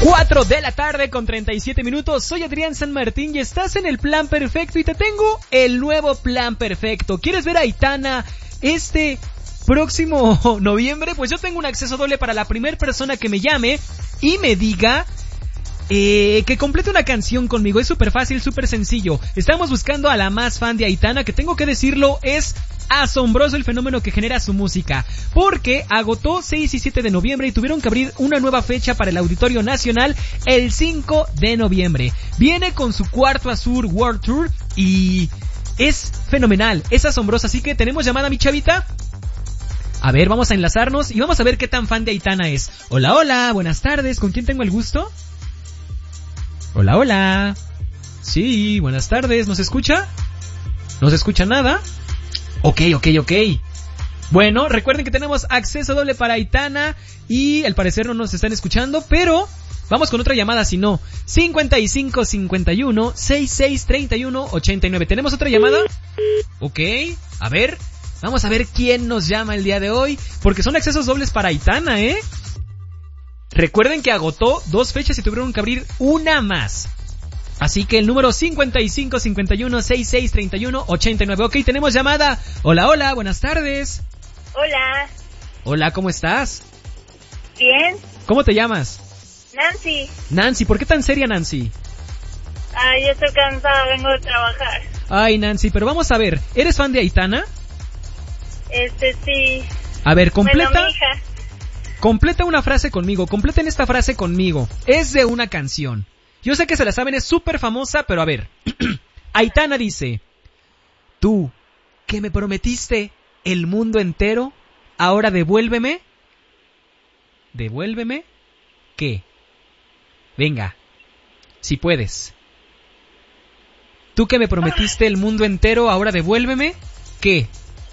4 de la tarde con 37 minutos. Soy Adrián San Martín y estás en el Plan Perfecto y te tengo el nuevo Plan Perfecto. ¿Quieres ver a Aitana este próximo noviembre? Pues yo tengo un acceso doble para la primera persona que me llame y me diga que complete una canción conmigo. Es súper fácil, súper sencillo. Estamos buscando a la más fan de Aitana, que tengo que decirlo, es asombroso el fenómeno que genera su música, porque agotó 6 y 7 de noviembre y tuvieron que abrir una nueva fecha para el Auditorio Nacional el 5 de noviembre. Viene con su Cuarto Azul World Tour y es fenomenal, es asombroso. Así que tenemos llamada, mi chavita. A ver, vamos a enlazarnos y vamos a ver qué tan fan de Aitana es. Hola, hola, buenas tardes, ¿con quién tengo el gusto? Hola, hola. Sí, buenas tardes, ¿nos escucha? ¿No se escucha nada? Ok. Bueno, recuerden que tenemos acceso doble para Aitana y al parecer no nos están escuchando, pero vamos con otra llamada si no. 55 51 66 31 89. ¿Tenemos otra llamada? Ok, a ver, vamos a ver quién nos llama el día de hoy, porque son accesos dobles para Aitana, ¿eh? Recuerden que agotó 2 fechas y tuvieron que abrir una más. Así que el número 55 51 66 31 89. Ok, tenemos llamada. Hola, hola, buenas tardes. Hola. Hola, ¿cómo estás? Bien. ¿Cómo te llamas? Nancy. Nancy, ¿por qué tan seria, Nancy? Ay, yo estoy cansada, vengo de trabajar. Ay, Nancy, pero vamos a ver, ¿eres fan de Aitana? Sí. A ver, completa. Bueno, mi hija. Completa una frase conmigo, completen esta frase conmigo. Es de una canción. Yo sé que se la saben, es súper famosa, pero a ver. Aitana dice: tú, que me prometiste el mundo entero, ahora devuélveme. ¿Devuélveme? ¿Qué? Venga, si puedes. Tú que me prometiste el mundo entero, ahora devuélveme. ¿Qué?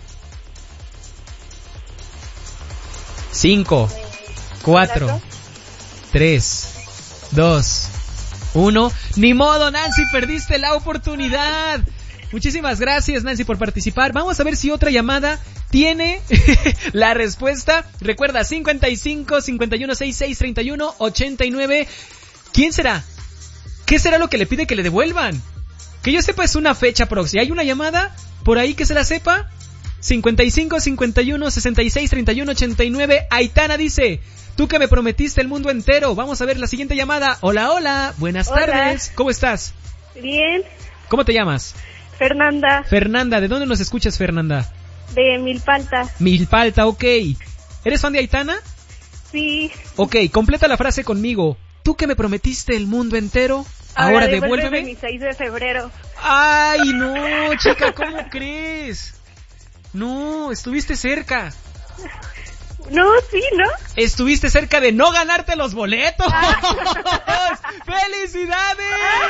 5, 4, 3, 2, 1. Ni modo, Nancy, perdiste la oportunidad. Muchísimas gracias, Nancy, por participar. Vamos a ver si otra llamada tiene la respuesta. Recuerda, 55 51 66 31 89. ¿Quién será? ¿Qué será lo que le pide que le devuelvan? Que yo sepa, es una fecha próxima. ¿Hay una llamada por ahí que se la sepa? 55 51 66 31 89. Aitana dice: tú que me prometiste el mundo entero. Vamos a ver la siguiente llamada. Hola, hola, buenas tardes. ¿Cómo estás? Bien. ¿Cómo te llamas? Fernanda. Fernanda, ¿de dónde nos escuchas, Fernanda? De Milpalta. Milpalta, ok. ¿Eres fan de Aitana? Sí. Ok, completa la frase conmigo. Tú que me prometiste el mundo entero, ahora devuélveme. Mi 6 de febrero. Ay, no, chica, ¿cómo crees? No, estuviste cerca. No, sí, ¿no? Estuviste cerca de no ganarte los boletos. ¡Felicidades!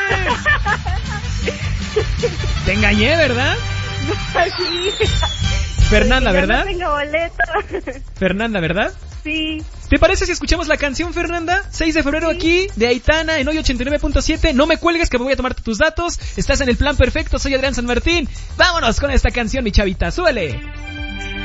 Te engañé, ¿verdad? Sí. Fernanda, ¿verdad? No tengo boleto. Fernanda, ¿verdad? Sí. ¿Te parece si escuchamos la canción, Fernanda? 6 de febrero aquí, de Aitana, en hoy 89.7. No me cuelgues que me voy a tomar tus datos. Estás en el Plan Perfecto, soy Adrián San Martín. Vámonos con esta canción, mi chavita, súbele.